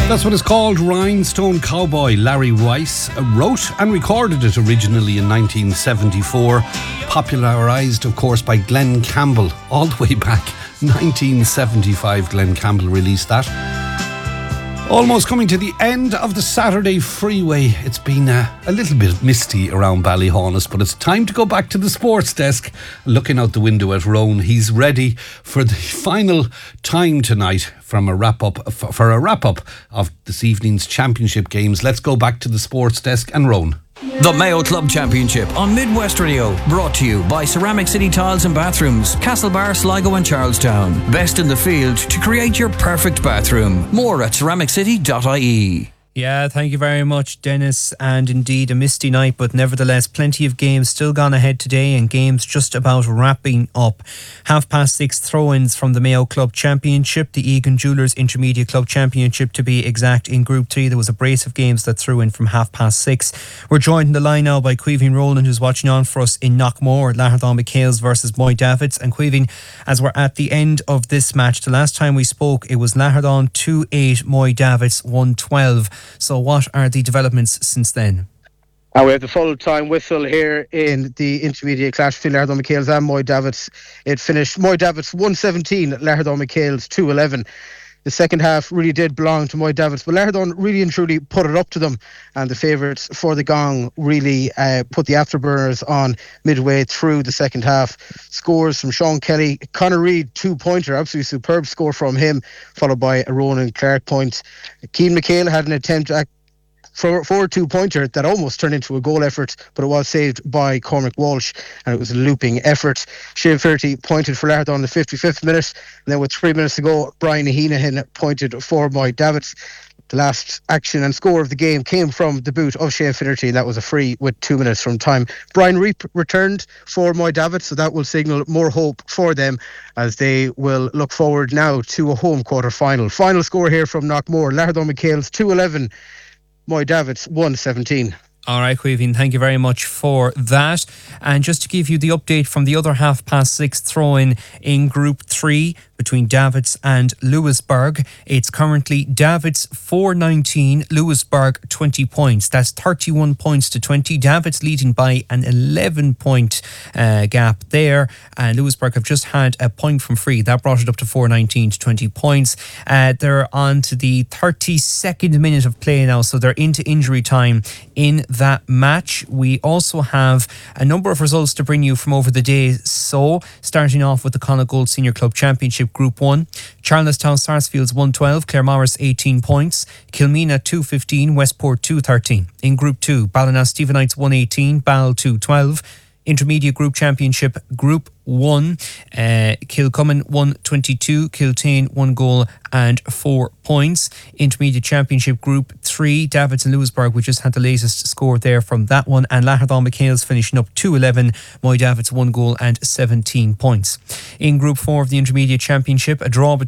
That's what it's called. Rhinestone Cowboy. Larry Rice wrote and recorded it originally in 1974. Popularised, of course, by Glenn Campbell all the way back 1975. Glenn Campbell released that. Almost coming to the end of the Saturday freeway. It's been a little bit misty around Ballyhaunis, but it's time to go back to the sports desk. Looking out the window at Rowan, he's ready for the final time tonight for a wrap up of this evening's championship games. Let's go back to the sports desk and Rowan. The Mayo Club Championship on Midwest Radio, brought to you by Ceramic City Tiles and Bathrooms, Castlebar, Sligo and Charlestown. Best in the field to create your perfect bathroom. More at ceramiccity.ie. Yeah, thank you very much, Dennis. And indeed, a misty night, but nevertheless, plenty of games still gone ahead today and games just about wrapping up. 6:30 throw-ins from the Mayo Club Championship, the Egan Jewellers Intermediate Club Championship to be exact. In Group 3, there was a brace of games that threw in from 6:30. We're joined in the line now by Caoimhín Rowland, who's watching on for us in Knockmore, Lahardán McHale's versus Moy Davids. And Caoimhín, as we're at the end of this match, the last time we spoke, it was Lahardán 2-8, Moy Davids 1-12. So what are the developments since then? We have the full time whistle here in the intermediate clash between Lahardán McHale's and Moy Davids. It finished Moy Davids 1-17, Lahardán McHale's 2-11. The second half really did belong to Moy Davids, but Lahardán really and truly put it up to them, and the favourites for the gong really put the afterburners on midway through the second half. Scores from Sean Kelly, Conor Reid, 2-pointer, absolutely superb score from him, followed by a Ronan Clark point. Cian McHale had an attempt for a 2-pointer that almost turned into a goal effort, but it was saved by Cormac Walsh, and it was a looping effort. Shane Faherty pointed for Lahardán in the 55th minute, and then with 3 minutes to go, Brian Heenahan pointed for Moy Davids. The last action and score of the game came from the boot of Shane Faherty, and that was a free with 2 minutes from time. Brian Reap returned for Moy Davids, so that will signal more hope for them as they will look forward now to a home quarter final. Final score here from Knockmore, Lahardán McHale's 2-11, Moy Davids 1-17. All right, Caoimhín, thank you very much for that. And just to give you the update from the other 6:30 throw-in in Group 3 between Davids and Lewisburg, it's currently Davids 4-19, Lewisburg 20 points. That's 31 points to 20. Davids leading by an 11-point gap there. Lewisburg have just had a point from free. That brought it up to 4-19 to 20 points. They're on to the 32nd minute of play now, so they're into injury time in that match. We also have a number of results to bring you from over the day. So, starting off with the Connacht Gold Senior Club Championship Group 1, Charlestown Sarsfields 1-12, Claremorris 18 points, Kilmena 2-15, Westport 2-13. In Group 2, Ballina Stephenites 1-18, Ball 2-12. Intermediate Group Championship Group 1, Kilcummin 1-22, Kiltane 1 goal and 4 points. Intermediate Championship Group 3, Davids and Lewisburg, we just had the latest score there from that one, and Lahardán McHale's finishing up 2-11, Moy Davids 1 goal and 17 points. In Group 4 of the Intermediate Championship, a draw between